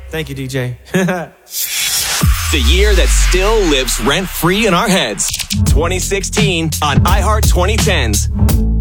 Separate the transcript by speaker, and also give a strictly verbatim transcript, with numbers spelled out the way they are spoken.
Speaker 1: Thank you, D J.
Speaker 2: The year that still lives rent-free in our heads. twenty sixteen on iHeart twenty tens.